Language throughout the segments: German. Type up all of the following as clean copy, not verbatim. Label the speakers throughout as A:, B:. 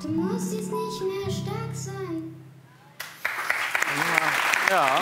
A: Du musst jetzt nicht mehr stark sein.
B: Ja.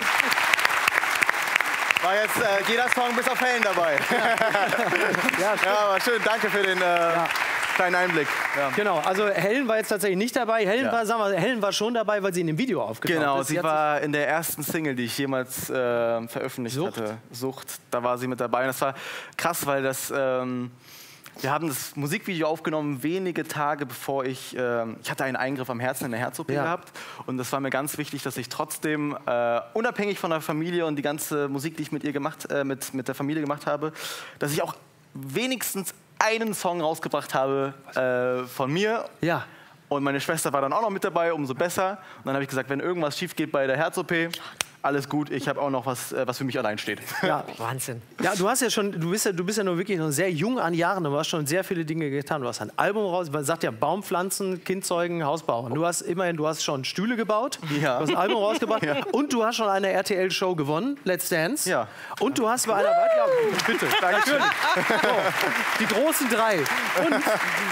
B: War jetzt jeder Song bis auf Helen dabei. Ja, aber schön. Danke für den kleinen Einblick. Ja.
C: Genau, also Helen war jetzt tatsächlich nicht dabei. Helen war schon dabei, weil sie in dem Video aufgetaucht ist.
B: Genau, sie war in der ersten Single, die ich jemals veröffentlicht hatte. Sucht. Da war sie mit dabei. Und das war krass, weil das... wir haben das Musikvideo aufgenommen wenige Tage bevor ich hatte einen Eingriff am Herzen in der Herz-OP gehabt. Und das war mir ganz wichtig, dass ich trotzdem, unabhängig von der Familie und die ganze Musik, die ich mit ihr mit der Familie gemacht habe, dass ich auch wenigstens einen Song rausgebracht habe von mir.
C: Ja.
B: Und meine Schwester war dann auch noch mit dabei, umso besser. Und dann habe ich gesagt, wenn irgendwas schief geht bei der Herz-OP, alles gut, ich habe auch noch was für mich allein steht.
C: Ja.
D: Wahnsinn.
C: Ja, du bist ja nur wirklich noch sehr jung an Jahren, du hast schon sehr viele Dinge getan. Du hast ein Album raus, man sagt ja Baumpflanzen, Kindzeugen, Haus bauen. Du hast schon Stühle gebaut,
B: Ja.
C: du hast ein Album rausgebracht und du hast schon eine RTL-Show gewonnen, Let's Dance.
B: Ja.
C: Und du hast bei einer bitte, natürlich. So, die großen drei. Und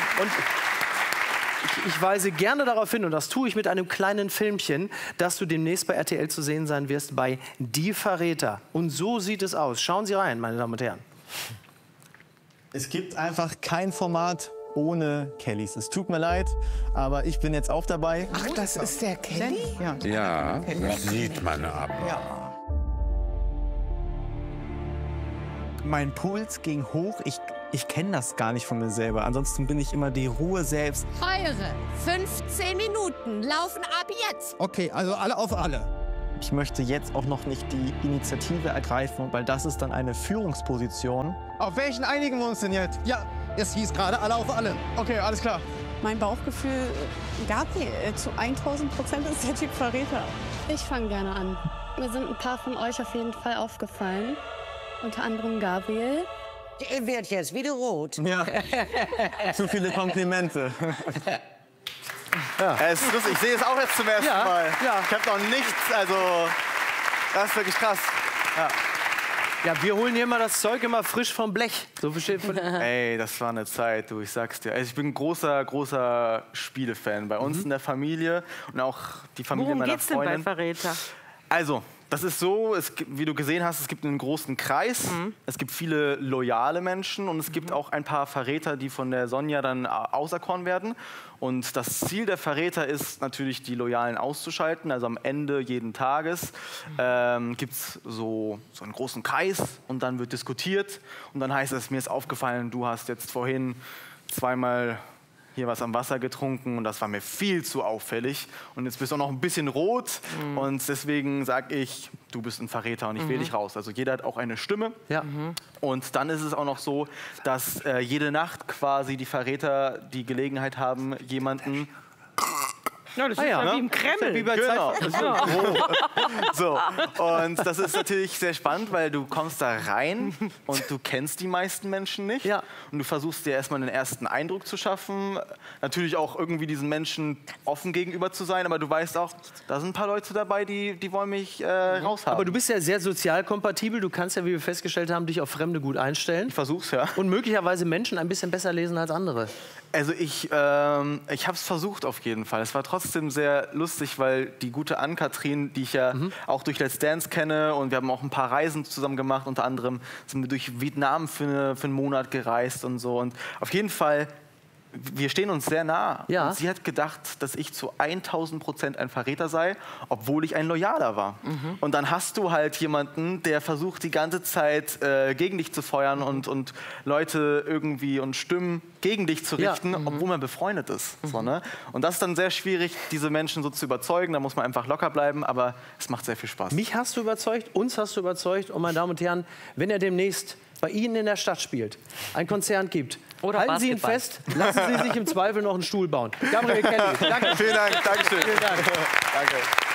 C: ich weise gerne darauf hin, und das tue ich mit einem kleinen Filmchen, dass du demnächst bei RTL zu sehen sein wirst bei Die Verräter. Und so sieht es aus. Schauen Sie rein, meine Damen und Herren.
E: Es gibt einfach kein Format ohne Kellys. Es tut mir leid, aber ich bin jetzt auch dabei.
F: Ach, das ist der Kelly?
G: Ja, sieht man aber.
E: Ja. Mein Puls ging hoch. Ich kenne das gar nicht von mir selber. Ansonsten bin ich immer die Ruhe selbst.
H: Eure 15 Minuten laufen ab jetzt.
F: Okay, also alle auf alle.
E: Ich möchte jetzt auch noch nicht die Initiative ergreifen, weil das ist dann eine Führungsposition.
F: Auf welchen einigen wir uns denn jetzt? Ja, es hieß gerade alle auf alle. Okay, alles klar.
I: Mein Bauchgefühl, Gabi, zu 1000% ist der Typ Verräter.
A: Ich fange gerne an. Mir sind ein paar von euch auf jeden Fall aufgefallen. Unter anderem Gabriel.
D: Er wird jetzt wieder rot.
E: Ja, zu viele Komplimente.
B: Ja. Es ist lustig. Ich sehe es auch jetzt zum ersten Mal.
C: Ja.
B: Ich habe noch nichts, also das ist wirklich krass. Ja.
C: Ja, wir holen hier immer das Zeug immer frisch vom Blech. So
B: Ey, das war eine Zeit, du, ich sag's dir. Also ich bin ein großer Spielefan bei uns in der Familie und auch die Familie meiner Freundin.
D: Worum geht's denn bei Verräter?
B: Also, das ist so, wie du gesehen hast, es gibt einen großen Kreis, es gibt viele loyale Menschen und es gibt auch ein paar Verräter, die von der Sonja dann auserkoren werden. Und das Ziel der Verräter ist natürlich, die Loyalen auszuschalten. Also am Ende jeden Tages gibt es so einen großen Kreis und dann wird diskutiert. Und dann heißt es, mir ist aufgefallen, du hast jetzt vorhin zweimal hier was am Wasser getrunken und das war mir viel zu auffällig. Und jetzt bist du auch noch ein bisschen rot und deswegen sage ich, du bist ein Verräter und ich wähle dich raus. Also jeder hat auch eine Stimme.
C: Ja.
B: Und dann ist es auch noch so, dass jede Nacht quasi die Verräter die Gelegenheit haben, jemanden...
D: Ja, das ist ja wie im Kreml.
C: Wie bei
B: Genau.
C: Zeit.
B: So, und das ist natürlich sehr spannend, weil du kommst da rein und du kennst die meisten Menschen nicht.
C: Ja.
B: Und du versuchst dir erstmal einen ersten Eindruck zu schaffen. Natürlich auch irgendwie diesen Menschen offen gegenüber zu sein, aber du weißt auch, da sind ein paar Leute dabei, die wollen mich raushaben.
C: Aber du bist ja sehr sozial kompatibel. Du kannst ja, wie wir festgestellt haben, dich auf Fremde gut einstellen.
B: Ich versuch's, ja.
C: Und möglicherweise Menschen ein bisschen besser lesen als andere.
B: Also ich habe es versucht auf jeden Fall. Es war trotzdem sehr lustig, weil die gute Ann-Kathrin, die ich ja auch durch Let's Dance kenne und wir haben auch ein paar Reisen zusammen gemacht, unter anderem sind wir durch Vietnam für einen Monat gereist und so. Und auf jeden Fall, wir stehen uns sehr nah.
C: Ja.
B: Und sie hat gedacht, dass ich zu 1000% ein Verräter sei, obwohl ich ein Loyaler war. Und dann hast du halt jemanden, der versucht die ganze Zeit gegen dich zu feuern und Leute irgendwie und Stimmen gegen dich zu richten, obwohl man befreundet ist. So, ne? Und das ist dann sehr schwierig, diese Menschen so zu überzeugen. Da muss man einfach locker bleiben, aber es macht sehr viel Spaß.
C: Mich hast du überzeugt, uns hast du überzeugt. Und meine Damen und Herren, wenn er demnächst bei Ihnen in der Stadt spielt, ein Konzert gibt,
D: Oder
C: halten Sie ihn
D: Basketball.
C: fest, lassen Sie sich im Zweifel noch einen Stuhl bauen. Gabriel Kelly, danke.
B: Vielen Dank, Dankeschön.
C: Vielen Dank.
B: Danke.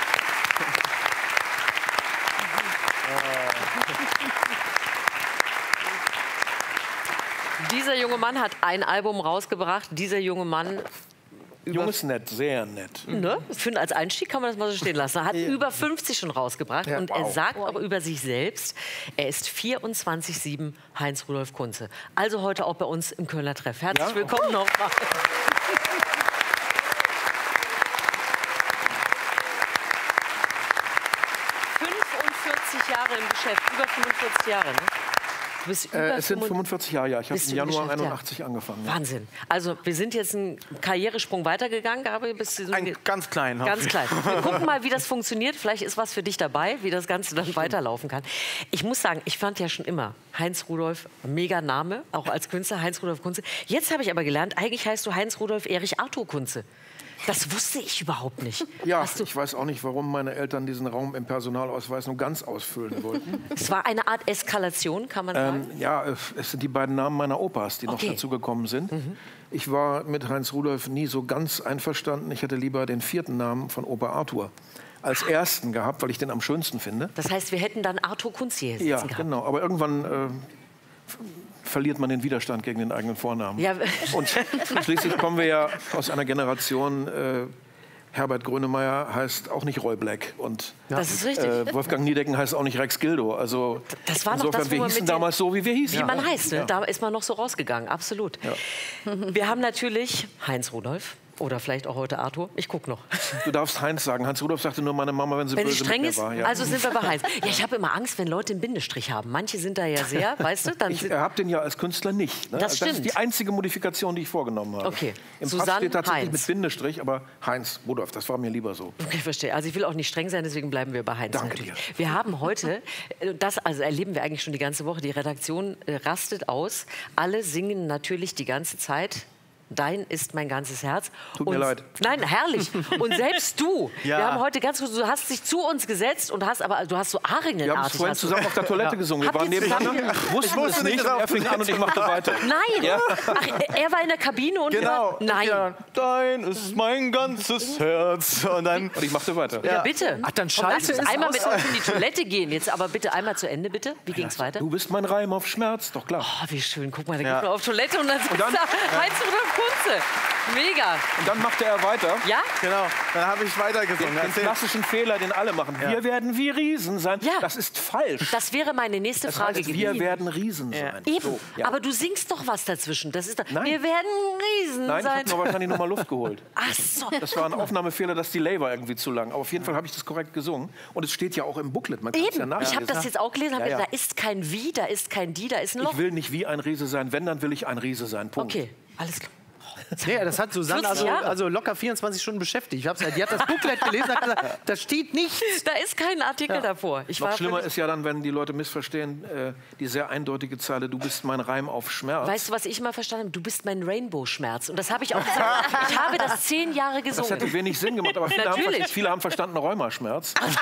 D: Dieser junge Mann hat ein Album rausgebracht. Dieser junge Mann...
G: Jung ist nett, sehr nett.
D: Ne? Als Einstieg kann man das mal so stehen lassen. Er hat über 50 schon rausgebracht und er sagt auch über sich selbst, er ist 24/7 Heinz-Rudolf Kunze. Also heute auch bei uns im Kölner Treff. Herzlich willkommen nochmal. im Geschäft, über 45 Jahre, ne? Du bist über
G: es sind 45 Jahre, ja. Ich habe im Januar 81 angefangen. Ja.
D: Wahnsinn. Also wir sind jetzt einen Karrieresprung weitergegangen, Gabriel.
B: Ganz klein.
D: Ganz klein. Wir gucken mal, wie das funktioniert. Vielleicht ist was für dich dabei, wie das Ganze dann weiterlaufen kann. Ich muss sagen, ich fand ja schon immer Heinz Rudolf, mega Name, auch als Künstler, Heinz Rudolf Kunze. Jetzt habe ich aber gelernt, eigentlich heißt du Heinz Rudolf Erich Arthur Kunze. Das wusste ich überhaupt nicht.
G: Ja, ich weiß auch nicht, warum meine Eltern diesen Raum im Personalausweis nur ganz ausfüllen wollten.
D: Es war eine Art Eskalation, kann man sagen?
G: Ja, es sind die beiden Namen meiner Opas, die noch dazu gekommen sind. Ich war mit Heinz Rudolf nie so ganz einverstanden. Ich hätte lieber den 4. Namen von Opa Arthur als ersten gehabt, weil ich den am schönsten finde.
D: Das heißt, wir hätten dann Arthur Kunze hier sitzen gehabt.
G: Ja, genau. Aber irgendwann verliert man den Widerstand gegen den eigenen Vornamen.
D: Ja.
G: Und schließlich kommen wir ja aus einer Generation, Herbert Grönemeyer heißt auch nicht Roy Black. Und
D: das ist richtig.
G: Wolfgang Niedecken heißt auch nicht Rex Gildo. Also
D: das war noch
G: insofern,
D: das,
G: wir hießen damals so, wie wir hießen.
D: Wie man heißt, ne? Da ist man noch so rausgegangen, absolut. Ja. Wir haben natürlich Heinz Rudolf. Oder vielleicht auch heute Arthur. Ich gucke noch.
G: Du darfst Heinz sagen. Heinz Rudolf sagte nur meine Mama, wenn sie böse
D: streng
G: mit mir war. Ja.
D: Also sind wir bei Heinz. Ja, ich habe immer Angst, wenn Leute einen Bindestrich haben. Manche sind da ja sehr, weißt du? Dann
G: ich habe den ja als Künstler nicht. Ne?
D: Das stimmt.
G: Das ist die einzige Modifikation, die ich vorgenommen habe.
D: Okay.
G: Im
D: Susanne
G: Pass steht tatsächlich
D: Heinz.
G: mit Bindestrich, aber Heinz Rudolf, das war mir lieber so.
D: Okay, verstehe. Also ich will auch nicht streng sein, deswegen bleiben wir bei Heinz.
G: Danke dir.
D: Wir haben heute, das also erleben wir eigentlich schon die ganze Woche, die Redaktion rastet aus. Alle singen natürlich die ganze Zeit. Dein ist mein ganzes Herz.
G: Tut mir leid.
D: Nein, herrlich. Und selbst du. Wir haben heute ganz kurz, du hast dich zu uns gesetzt und hast aber, du hast so Aringenartig.
G: Wir haben es vorhin zusammen auf der Toilette gesungen. Wir waren nebeneinander, wussten es nicht. Er fing an und ich machte weiter.
D: Nein. Ja. Ach, er war in der Kabine und
B: genau.
D: Nein.
B: Ja. Dein ist mein ganzes Herz. Und ich
G: machte weiter.
D: Ja, bitte.
C: Ach, dann schalte
D: es einmal mit uns in die Toilette gehen. Jetzt aber bitte einmal zu Ende, bitte. Wie ging's weiter?
G: Du bist mein Reim auf Schmerz, doch klar.
D: Oh, wie schön. Guck mal, da geht man auf Toilette und dann sitzt da Heinz Rudolf Kunze. Mega.
G: Und dann machte er weiter.
D: Ja?
B: Genau. Dann habe ich weitergesungen.
G: Den klassischen Fehler, den alle machen. Ja. Wir werden wie Riesen sein.
D: Ja.
G: Das ist falsch.
D: Das wäre meine nächste Frage gewesen.
G: Wir werden Riesen sein.
D: Eben.
G: So, ja.
D: Aber du singst doch was dazwischen. Das ist doch,
G: Nein.
D: wir werden Riesen
G: Nein,
D: sein.
G: ich habe mir wahrscheinlich noch mal Luft geholt.
D: Ach so.
G: Das war ein Aufnahmefehler, das Delay war irgendwie zu lang. Aber auf jeden Fall habe ich das korrekt gesungen. Und es steht ja auch im Booklet. Man kann es ja nachlesen.
D: Ich habe das jetzt auch gelesen. Da ist kein Wie, da ist kein Die, da ist ein Loch.
G: Ich will nicht wie ein Riese sein. Wenn, dann will ich ein Riese sein. Punkt.
D: Okay, alles klar.
C: Nee, das hat Susanne also locker 24 Stunden beschäftigt. Die hat das Booklet gelesen und hat gesagt, da steht nichts.
D: Da ist kein Artikel davor.
G: Noch schlimmer ist ja dann, wenn die Leute missverstehen, die sehr eindeutige Zeile, du bist mein Reim auf Schmerz.
D: Weißt du, was ich mal verstanden habe? Du bist mein Rainbow-Schmerz. Und das habe ich auch gesagt. Ich habe das 10 Jahre gesungen.
G: Das hätte wenig Sinn gemacht, aber viele haben verstanden Rheumaschmerz.
D: Das ist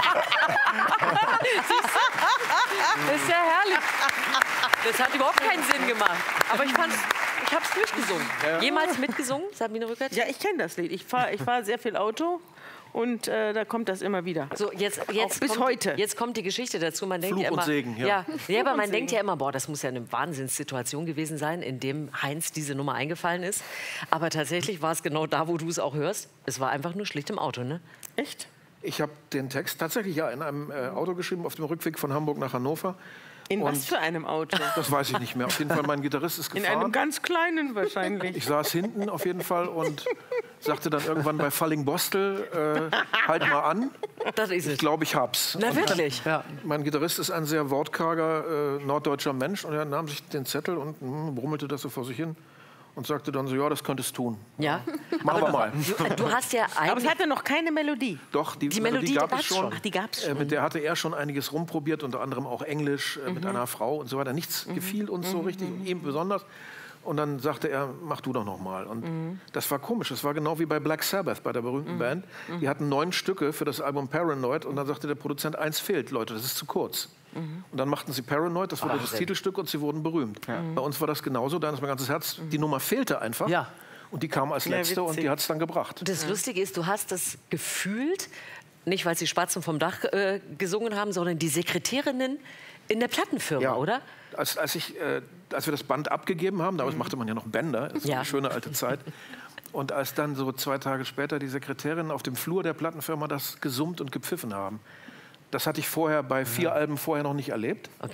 D: ja herrlich. Das hat überhaupt keinen Sinn gemacht. Aber ich habe es durchgesungen. Ja. Jemals mitgesungen, Sabine Rückert?
J: Ja, ich kenne das Lied. Ich fahr sehr viel Auto und da kommt das immer wieder.
D: So, jetzt
J: bis heute.
D: Jetzt kommt die Geschichte dazu. Man denkt
G: Fluch
D: ja immer,
G: und Segen,
D: aber man denkt ja immer, boah, das muss ja eine Wahnsinnssituation gewesen sein, in dem Heinz diese Nummer eingefallen ist. Aber tatsächlich war es genau da, wo du es auch hörst. Es war einfach nur schlicht im Auto, ne?
J: Echt?
G: Ich habe den Text tatsächlich in einem Auto geschrieben, auf dem Rückweg von Hamburg nach Hannover.
J: In was für einem Auto?
G: Das weiß ich nicht mehr. Auf jeden Fall, mein Gitarrist ist gefahren.
J: In einem ganz kleinen wahrscheinlich.
G: Ich saß hinten auf jeden Fall und sagte dann irgendwann bei Fallingbostel, halt mal an.
D: Das ist es.
G: Ich glaube, ich hab's.
D: Na wirklich?
G: Ja. Mein Gitarrist ist ein sehr wortkarger norddeutscher Mensch und er nahm sich den Zettel und brummelte das so vor sich hin. Und sagte dann so, ja, das könntest tun.
D: Ja.
G: Machen wir mal.
D: Du hast ja eigentlich...
J: Aber es hatte noch keine Melodie.
G: Doch, die Melodie gab es schon.
J: Ach, die gab's schon.
G: Mit der hatte er schon einiges rumprobiert, unter anderem auch Englisch mit einer Frau und so weiter. Nichts gefiel uns so richtig, ihm besonders. Und dann sagte er, mach du doch noch mal. Und das war komisch. Das war genau wie bei Black Sabbath, bei der berühmten Band. Die hatten 9 Stücke für das Album Paranoid. Und dann sagte der Produzent, 1 fehlt, Leute, das ist zu kurz. Und dann machten sie Paranoid, das wurde das Titelstück und sie wurden berühmt. Ja. Bei uns war das genauso, da ist mein ganzes Herz, die Nummer fehlte einfach. Ja. Und die kam als letzte und die hat es dann gebracht.
D: Das Lustige ist, du hast das gefühlt, nicht weil sie Spatzen vom Dach gesungen haben, sondern die Sekretärinnen in der Plattenfirma, oder?
G: Als wir das Band abgegeben haben, damals machte man ja noch Bänder, das ist eine schöne alte Zeit. Und als dann so 2 Tage später die Sekretärinnen auf dem Flur der Plattenfirma das gesummt und gepfiffen haben, das hatte ich vorher bei 4 Alben vorher noch nicht erlebt.
D: Okay.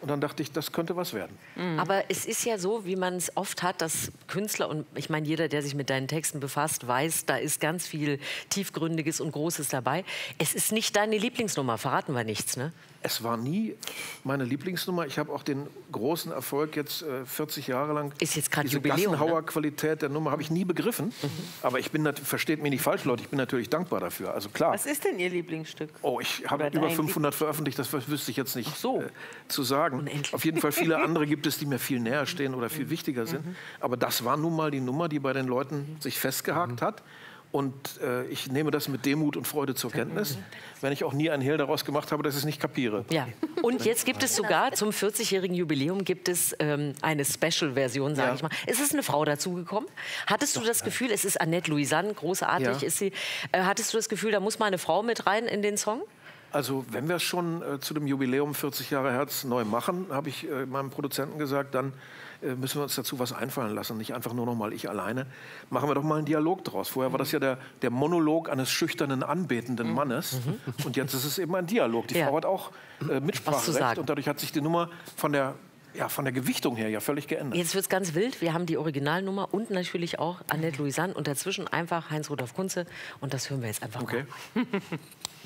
G: Und dann dachte ich, das könnte was werden.
D: Aber es ist ja so, wie man es oft hat, dass Künstler, und ich meine, jeder, der sich mit deinen Texten befasst, weiß, da ist ganz viel Tiefgründiges und Großes dabei. Es ist nicht deine Lieblingsnummer, verraten wir nichts, ne?
G: Es war nie meine Lieblingsnummer. Ich habe auch den großen Erfolg jetzt 40 Jahre lang.
D: Ist jetzt gerade
G: diese
D: Jubiläum,
G: Gassenhauer-Qualität der Nummer habe ich nie begriffen. Aber ich bin, versteht mich nicht falsch, Leute, ich bin natürlich dankbar dafür. Also klar.
J: Was ist denn Ihr Lieblingsstück?
G: Oh, ich habe über 500 veröffentlicht, das wüsste ich jetzt nicht zu sagen.
D: Unendlich.
G: Auf jeden Fall viele andere gibt es, die mir viel näher stehen oder viel wichtiger sind. Aber das war nun mal die Nummer, die bei den Leuten sich festgehakt hat. Und ich nehme das mit Demut und Freude zur Kenntnis, wenn ich auch nie einen Hehl daraus gemacht habe, dass ich es nicht kapiere.
D: Ja. Und jetzt gibt es sogar zum 40-jährigen Jubiläum gibt es eine Special-Version, sage ich mal. Es ist eine Frau dazugekommen. Hattest du das Gefühl, es ist Annette Louisanne, großartig ist sie. Hattest du das Gefühl, da muss mal eine Frau mit rein in den Song?
G: Also wenn wir es schon zu dem Jubiläum 40 Jahre Herz neu machen, habe ich meinem Produzenten gesagt, dann müssen wir uns dazu was einfallen lassen. Nicht einfach nur noch mal ich alleine. Machen wir doch mal einen Dialog draus. Vorher war das ja der Monolog eines schüchternen, anbetenden Mannes. Und jetzt ist es eben ein Dialog. Die Frau hat auch Mitspracherecht. Und dadurch hat sich die Nummer von der Gewichtung her ja völlig geändert.
D: Jetzt wird es ganz wild. Wir haben die Originalnummer und natürlich auch Annette Louisanne und dazwischen einfach Heinz-Rudolf Kunze. Und das hören wir jetzt einfach mal.